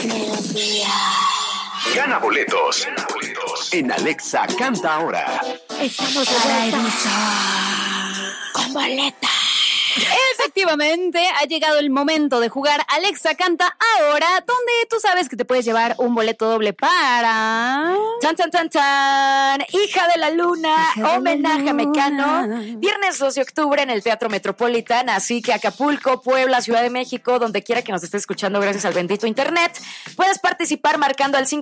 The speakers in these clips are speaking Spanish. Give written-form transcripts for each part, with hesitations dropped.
Gana boletos en Alexa Canta Ahora. Estamos a la con boleta. Efectivamente, ha llegado el momento de jugar Alexa Canta Ahora, donde tú sabes que te puedes llevar un boleto doble para... ¡Tan, tan, tan, tan! Hija de la Luna, homenaje a Mecano. Viernes 2 de octubre en el Teatro Metropolitan. Así que Acapulco, Puebla, Ciudad de México, donde quiera que nos estés escuchando gracias al bendito internet, puedes participar marcando al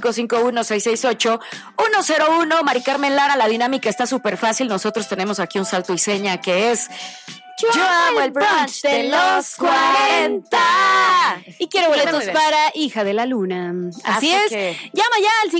5551-668-101. Mari Carmen Lara, la dinámica está súper fácil. Nosotros tenemos aquí un salto y seña que es... Yo amo el brunch de los 40. Y quiero boletos para Hija de la Luna. Así es. Llama ya al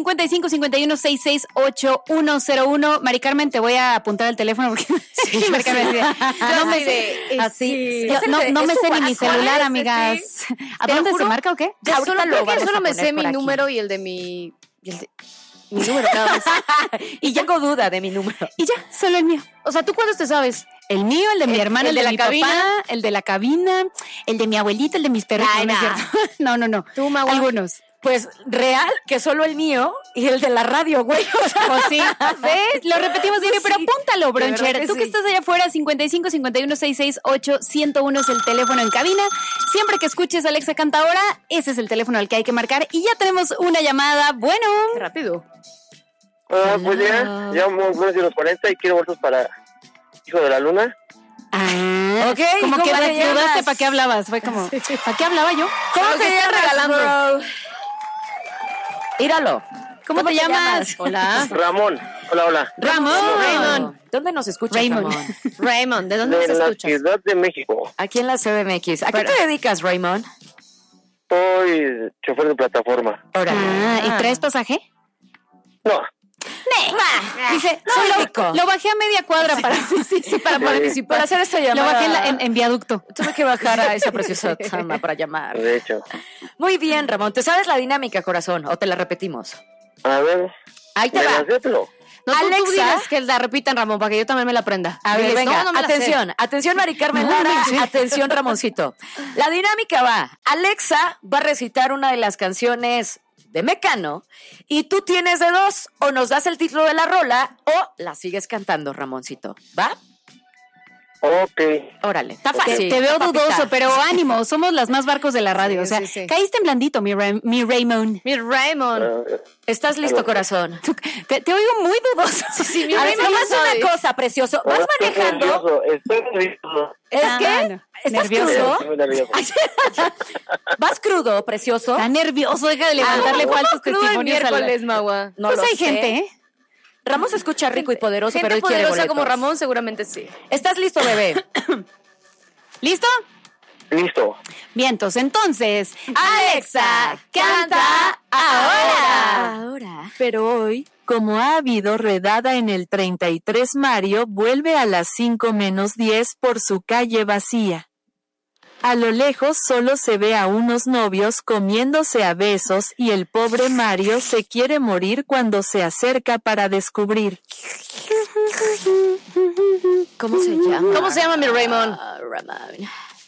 5551-668-101. Mari Carmen, te voy a apuntar el teléfono porque Mari Carmen, no me sé. Así. No me sé ni mi celular, amigas. Sí. ¿A dónde se marca o qué? Solo me sé mi número y el de mi... Mi número, nada más. Y tengo duda de mi número. Y ya, solo el mío. O sea, ¿tú cuántos te sabes? El mío, el de mi hermana, el de mi cabina, papá, el de la cabina, el de mi abuelita, el de mis perritos. Ay, no, no. es cierto. No. ¿Tú, Magua? Algunos. Pues real, que solo el mío y el de la radio, güey. O sea, pues sí, ¿ves? Lo repetimos diario, pero apúntalo, broncher. Tú que estás allá afuera, 5551-668-101 es el teléfono en cabina. Siempre que escuches Alexa Canta Ahora, ese es el teléfono al que hay que marcar. Y ya tenemos una llamada. Bueno. Qué rápido. Pues ya, llamo Brunch de los 40 y quiero boletos para Hijo de la Luna. Ok. Como que dudaste para qué hablabas. Fue como, ¿para qué hablaba yo? ¿Cómo te llamas, regalando? Míralo. ¿Cómo te llamas? Hola. Ramón. Hola. Raymond. ¿Dónde nos escuchas, Ramón? Raymond, ¿de dónde nos De la escuchas? Ciudad de México. Aquí en la CDMX. ¿A qué te dedicas, Raymond? Soy chofer de plataforma. ¿Y traes pasaje? No. Dice, lo bajé a media cuadra para participar. Para hacer esta llamada. Lo bajé en viaducto. Tuve que bajar a esa preciosa tama para llamar. De hecho. Muy bien, Ramón. ¿Te sabes la dinámica, corazón? ¿O te la repetimos? A ver. Ahí te va. No, Alexa, tú dices que la repitan, Ramón, para que yo también me la aprenda. A ver, venga, atención, Mari Carmen Lara, atención, Ramoncito. La dinámica va, Alexa va a recitar una de las canciones de Mecano y tú tienes de dos, o nos das el título de la rola o la sigues cantando, Ramoncito, ¿va? Ok. Órale, está fácil. Te veo dudoso, pero ánimo, somos las más barcos de la radio, Sí, o sea, sí. caíste en blandito, mi Raymond. Mi Raymond. ¿Estás listo, corazón? Te oigo muy dudoso. Sí, mi Raymond, nomás una cosa, precioso. ¿Vas manejando? Estoy nervioso. ¿Es que? No. ¿Estás Nervioso. crudo? Estoy nervioso. ¿Vas crudo, precioso? Está nervioso, deja de levantarle falsos testimonios a la... Magua. No Pues lo hay sé. gente, ¿eh? Ramos se escucha rico y poderoso, Gente pero él quiere poderosa boletos. como Ramón, seguramente sí. ¿Estás listo, bebé? ¿Listo? Listo. Vientos, entonces, Alexa, canta ahora. Pero hoy, como ha habido redada en el 33, Mario vuelve a las 5:10 por su calle vacía. A lo lejos solo se ve a unos novios comiéndose a besos y el pobre Mario se quiere morir cuando se acerca para descubrir. ¿Cómo se llama? ¿Cómo se llama mi Raymond? Ramón.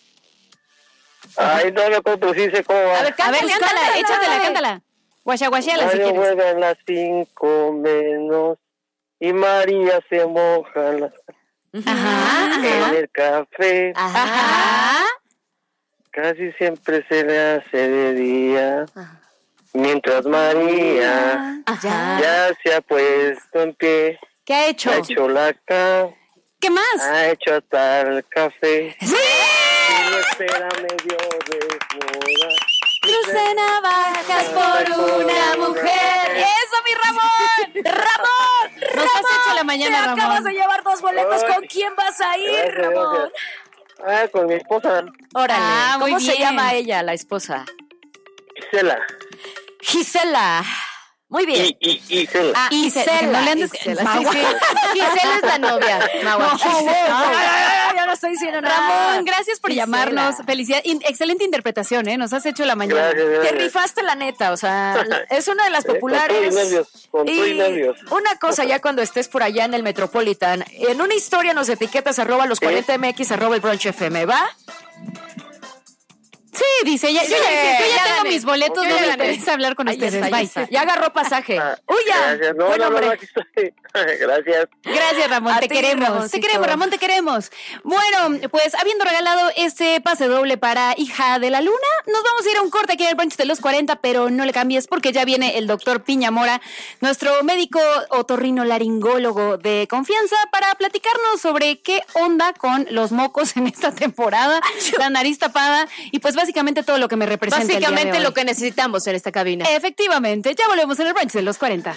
Ay, no me acuerdo, pero sí sé cómo va. A ver, cántala, échatela. Guachaguacheala si Mario quieres. vuelve a las 5:00 y María se moja en el café. Ajá. Casi siempre se le hace de día. Mientras María ya se ha puesto en pie. ¿Qué ha hecho? Ha hecho la cama. ¿Qué más? Ha hecho hasta el café. ¡Sí! Y lo espera medio desnuda. Cruce navajas por una mujer. ¡Eso, mi Ramón! ¡Ramón! Nos has hecho la mañana, Te Ramón. acabas de llevar 2 boletos. Ay. ¿Con quién vas a ir, Gracias, Ramón? gracias. Con mi esposa, Órale. Ah, muy ¿Cómo se bien. llama ella, la esposa? Gisela. Gisela. Muy bien. Y Gisela. Gisela. No le andes... Magua. Gisela es la novia. Magua. Ya no estoy diciendo nada. Ramón, gracias por Gisela. llamarnos. Felicidad. Excelente interpretación, ¿eh? Nos has hecho la mañana. Gracias. Te rifaste la neta, o sea, es una de las populares. Con todo y nervios. Una cosa, ya cuando estés por allá en el Metropolitan, en una historia nos etiquetas @los40mx @el brunch FM, ¿va? Sí, dice, yo ya tengo gané. mis boletos, Yo no ya me gané. interesa hablar con Ahí ustedes. está, ahí Bye. está. Ya agarró pasaje. Uy, ya. Gracias. No, Buen no, hombre. aquí estoy. Gracias. Gracias, Ramón, A te ti, queremos. Ramoncito. Te queremos, Ramón, te queremos. Bueno, pues habiendo regalado este pase doble para Hija de la Luna, nos vamos a ir a un corte aquí en el brunch de los 40, pero no le cambies porque ya viene el doctor Piñamora, nuestro médico otorrinolaringólogo de confianza, para platicarnos sobre qué onda con los mocos en esta temporada, la nariz tapada y pues básicamente todo lo que me representa el día de Básicamente hoy. lo que necesitamos en esta cabina. Efectivamente, ya volvemos en el brunch de los 40.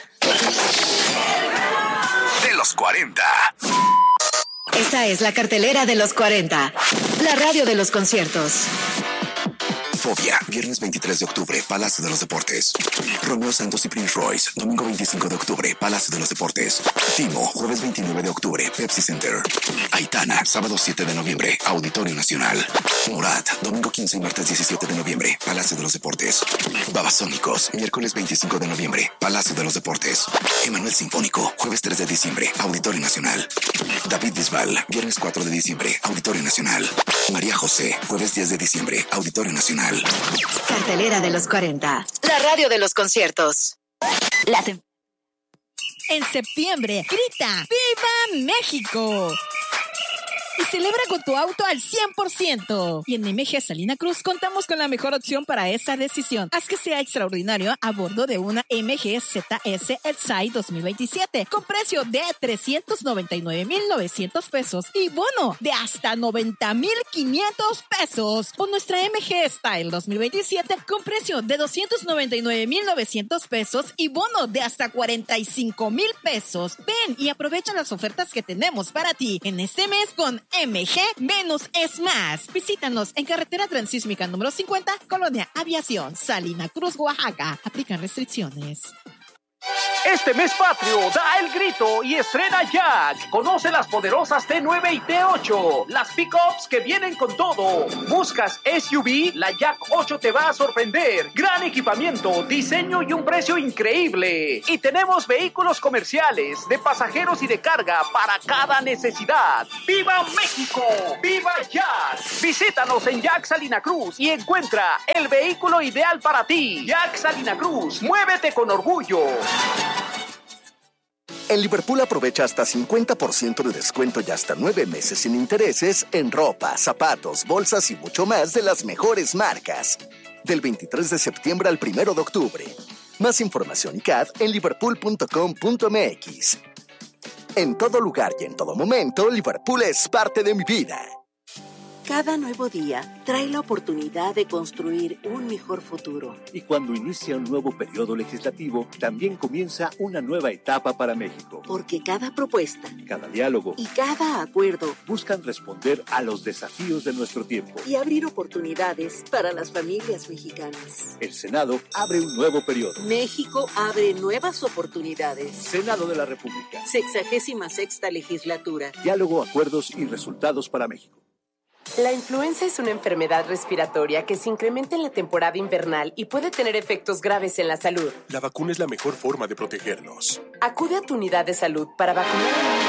De los 40. Esta es la cartelera de los 40. La radio de los conciertos. Fobia, viernes 23 de octubre, Palacio de los Deportes. Romeo Santos y Prince Royce, domingo 25 de octubre, Palacio de los Deportes. Timo, jueves 29 de octubre, Pepsi Center. Aitana, sábado 7 de noviembre, Auditorio Nacional. Morat, domingo 15 y martes 17 de noviembre, Palacio de los Deportes. Babasónicos, miércoles 25 de noviembre, Palacio de los Deportes. Emanuel Sinfónico, jueves 3 de diciembre, Auditorio Nacional. David Bisbal, viernes 4 de diciembre, Auditorio Nacional. María José, jueves 10 de diciembre, Auditorio Nacional. Cartelera de los 40. La radio de los conciertos. En septiembre, grita ¡Viva México! Y celebra con tu auto al 100%. Y en MG Salina Cruz contamos con la mejor opción para esa decisión. Haz que sea extraordinario a bordo de una MG ZS Exide 2027 con precio de 399,900 pesos y bono de hasta 90,500 pesos. O nuestra MG Style 2027 con precio de 299,900 pesos y bono de hasta 45,000 pesos. Ven y aprovecha las ofertas que tenemos para ti en este mes con MG menos es más. Visítanos en carretera transísmica número 50, Colonia Aviación, Salina Cruz, Oaxaca. Aplican restricciones. Este mes patrio da el grito y estrena Jack. Conoce las poderosas T9 y T8, las pickups que vienen con todo. ¿Buscas SUV? La Jack 8 te va a sorprender. Gran equipamiento, diseño y un precio increíble. Y tenemos vehículos comerciales, de pasajeros y de carga para cada necesidad. ¡Viva México! ¡Viva Jack! Visítanos en Jack Salina Cruz y encuentra el vehículo ideal para ti. Jack Salina Cruz, muévete con orgullo. En Liverpool aprovecha hasta 50% de descuento y hasta 9 meses sin intereses en ropa, zapatos, bolsas y mucho más de las mejores marcas. Del 23 de septiembre al 1 de octubre. Más información y CAD en liverpool.com.mx. En todo lugar y en todo momento, Liverpool es parte de mi vida. Cada nuevo día trae la oportunidad de construir un mejor futuro. Y cuando inicia un nuevo periodo legislativo, también comienza una nueva etapa para México. Porque cada propuesta, cada diálogo y cada acuerdo buscan responder a los desafíos de nuestro tiempo y abrir oportunidades para las familias mexicanas. El Senado abre un nuevo periodo. México abre nuevas oportunidades. Senado de la República. 66ª legislatura. Diálogo, acuerdos y resultados para México. La influenza es una enfermedad respiratoria que se incrementa en la temporada invernal y puede tener efectos graves en la salud. La vacuna es la mejor forma de protegernos. Acude a tu unidad de salud para vacunar.